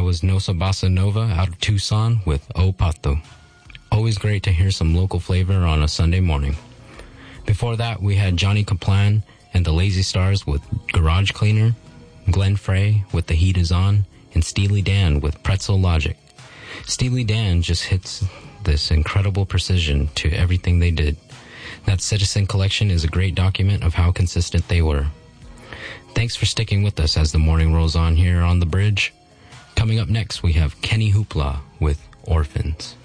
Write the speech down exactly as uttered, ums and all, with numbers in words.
was Nosa Bossa Nova out of Tucson with O Pato. Always great to hear some local flavor on a Sunday morning. Before that, we had Johnny Kaplan and the Lazy Stars with Garage Cleaner, Glenn Frey with The Heat Is On, and Steely Dan with Pretzel Logic. Steely Dan just hits this incredible precision to everything they did. That Citizen Collection is a great document of how consistent they were. Thanks for sticking with us as the morning rolls on here on The Bridge. Coming up next, we have Kenny Hoopla with Orphans.